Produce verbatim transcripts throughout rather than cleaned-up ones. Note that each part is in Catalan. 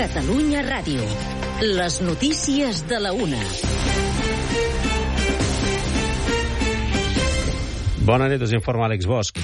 Catalunya Ràdio. Les notícies de la una. Bona nit, us informa Àlex Bosch.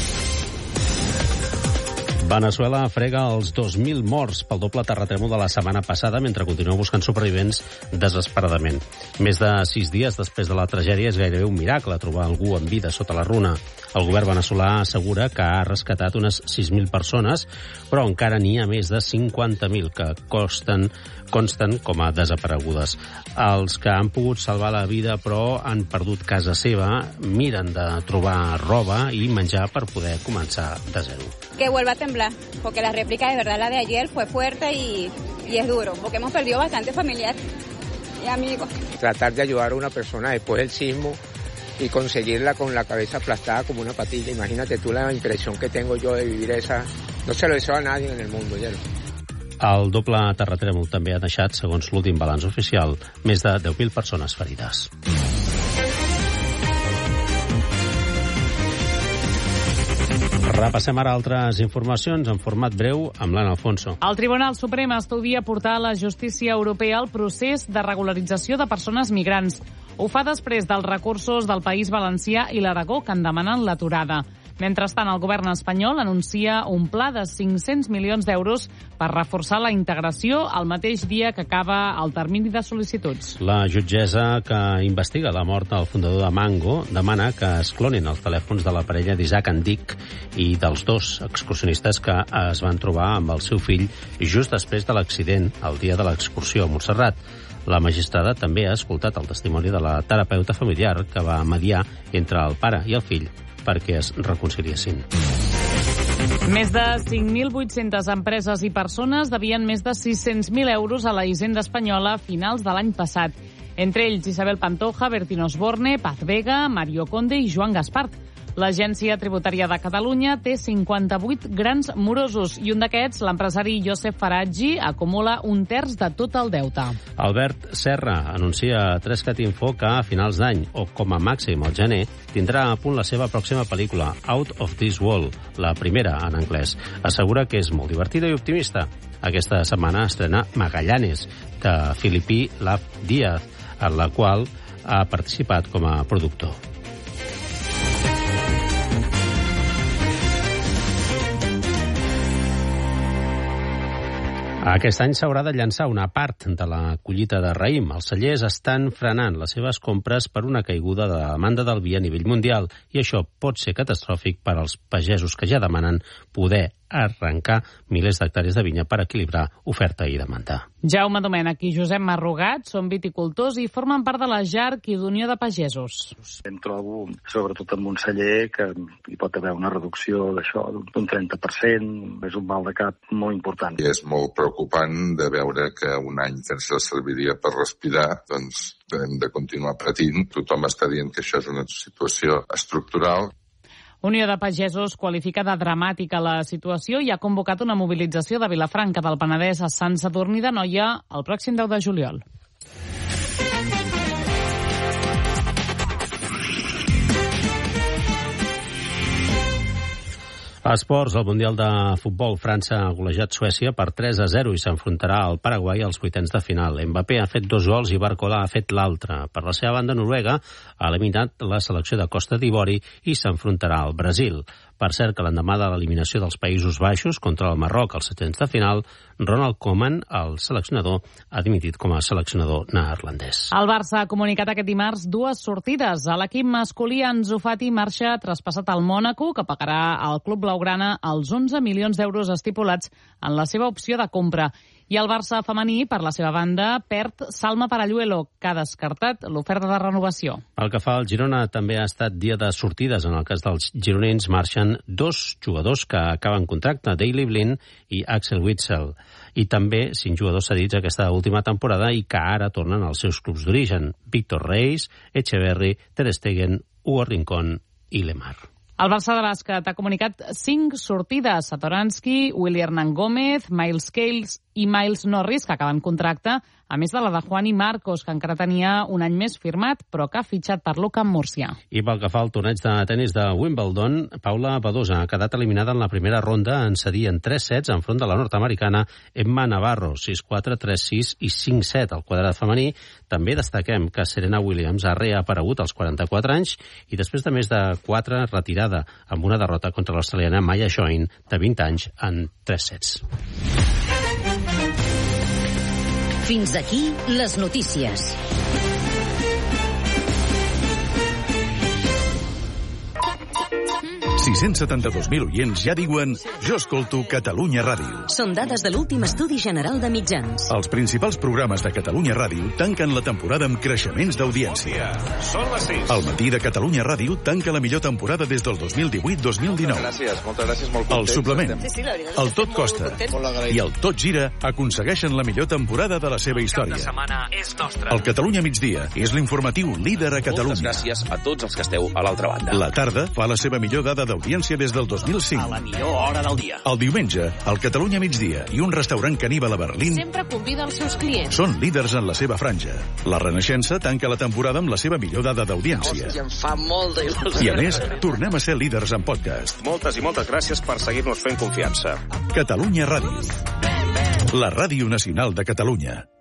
Veneçuela frega els dos mil morts pel doble terratrèmol de la setmana passada mentre continua buscant supervivents desesperadament. Més de sis dies després de la tragèdia és gairebé un miracle trobar algú en vida sota la runa. El govern veneçolà assegura que ha rescatat unes sis mil persones, però encara n'hi ha més de cinquanta mil que consten, consten com a desaparegudes. Els que han pogut salvar la vida però han perdut casa seva miren de trobar roba i menjar per poder començar de zero. Que vuelva a temblar, porque la réplica de verdad, la de ayer, fue fuerte y, y es duro, porque hemos perdido bastante familiares y amigos. Tratar de ayudar a una persona después del sismo y conseguirla con la cabeza aplastada como una patilla. Imagínate tú la impresión que tengo yo de vivir esa... No se lo deseo a nadie en el mundo, ya no. El doble terratrèmol també ha deixat, segons l'últim balanç oficial, més de deu mil persones ferides. Repassem ara altres informacions en format breu amb l'Anna Alfonso. El Tribunal Suprem estudia portar a la justícia europea el procés de regularització de persones migrants. Ho fa després dels recursos del País Valencià i l'Aragó que en demanen l'aturada. Mentrestant, el govern espanyol anuncia un pla de cinc-cents milions d'euros per reforçar la integració el mateix dia que acaba el termini de sol·licituds. La jutgessa que investiga la mort del fundador de Mango demana que es clonin els telèfons de la parella d'Isaac Andic i dels dos excursionistes que es van trobar amb el seu fill just després de l'accident, el dia de l'excursió a Montserrat. La magistrada també ha escoltat el testimoni de la terapeuta familiar que va mediar entre el pare i el fill perquè es reconciliessin. Més de cinc mil vuit-centes empreses i persones devien més de sis-cents mil euros a la Hisenda espanyola a finals de l'any passat. Entre ells Isabel Pantoja, Bertín Osborne, Paz Vega, Mario Conde i Joan Gaspart. L'Agència Tributària de Catalunya té cinquanta-vuit grans morosos i un d'aquests, l'empresari Josep Faraggi, acumula un terç de tot el deute. Albert Serra anuncia a Trescat Info que a finals d'any, o com a màxim al gener, tindrà a punt la seva pròxima pel·lícula, Out of This World, la primera en anglès. Assegura que és molt divertida i optimista. Aquesta setmana estrena Magallanes, de Filipí Lav Díaz, en la qual ha participat com a productor. Aquest any s'haurà de llançar una part de la collita de raïm. Els cellers estan frenant les seves compres per una caiguda de la demanda del vi a nivell mundial i això pot ser catastròfic per als pagesos que ja demanen poder arrencar milers d'hectàrees de vinya per equilibrar oferta i demanda. Jaume Domènech i Josep Marrugat són viticultors i formen part de la J A R C i d'Unió de Pagesos. Em trobo, sobretot amb un celler, que hi pot haver una reducció d'això d'un trenta per cent. És un mal de cap molt important. I és molt preocupant de veure que un any que ens serviria per respirar, doncs hem de continuar patint. Tothom està dient que això és una situació estructural. Unió de Pagesos qualifica de dramàtica la situació i ha convocat una mobilització de Vilafranca del Penedès a Sant Sadurní d'Anoia el pròxim deu de juliol. A esports, el Mundial de Futbol, França ha golejat Suècia per tres a zero i s'enfrontarà al Paraguai als vuitens de final. Mbappé ha fet dos gols i Barcola ha fet l'altre. Per la seva banda, Noruega ha eliminat la selecció de Costa d'Ivori i s'enfrontarà al Brasil. Per cert, que l'endemà de l'eliminació dels Països Baixos contra el Marroc als setens de final, Ronald Koeman, el seleccionador, ha dimitit com a seleccionador neerlandès. El Barça ha comunicat aquest dimarts dues sortides. A l'equip masculí, Ansu Fati marxa traspassat al Mònaco, que pagarà al club blaugrana els onze milions d'euros estipulats en la seva opció de compra. I el Barça femení, per la seva banda, perd Salma Paralluelo, que ha descartat l'oferta de renovació. El que fa el Girona també ha estat dia de sortides. En el cas dels gironins marxen dos jugadors que acaben contracte, Daley Blind i Axel Witsel. I també cinc jugadors cedits aquesta última temporada i que ara tornen als seus clubs d'origen. Víctor Reis, Echeverri, Ter Stegen, Hugo Rincón i Lemar. El Barça de bàsquet ha comunicat cinc sortides. Satoransky, Willy Hernán Gómez, Miles Cales i Miles Norris, que acaben contracte a més de la de Juan i Marcos, que encara tenia un any més firmat, però que ha fitxat per l'U-Camp Múrcia. I pel que fa al torneig de tenis de Wimbledon, Paula Badosa ha quedat eliminada en la primera ronda en cedir en tres sets enfront de la nord-americana Emma Navarro, sis quatre, tres sis i cinc set al quadrat femení. També destaquem que Serena Williams ha reaparegut als quaranta-quatre anys i després de més de quatre retirada amb una derrota contra l'australiana Maya Join, de vint anys, en tres sets. Fins aquí les notícies. sis-cents setanta-dos mil oients ja diuen «Jo escolto Catalunya Ràdio». Són dades de l'últim estudi general de mitjans. Els principals programes de Catalunya Ràdio tanquen la temporada amb creixements d'audiència. Són les sis. El matí de Catalunya Ràdio tanca la millor temporada des del dos mil divuit dos mil dinou. Gràcies, moltes gràcies, molt contents. El suplement, el Tot Costa i el Tot Gira aconsegueixen la millor temporada de la seva història. El Catalunya Migdia és l'informatiu líder a Catalunya. Moltes gràcies a tots els que esteu a l'altra banda. La tarda fa la seva millor dada d'audiència des del dos mil cinc. A la millor hora del dia. El diumenge, el Catalunya Migdia i un restaurant caníbal a Berlín sempre convida els seus clients. Són líders en la seva franja. La Renaixença tanca la temporada amb la seva millor dada d'audiència. Hòstia, em fa molta il·lusió. I a més, tornem a ser líders en podcast. Moltes i moltes gràcies per seguir-nos fent confiança. Catalunya Ràdio. La ràdio nacional de Catalunya.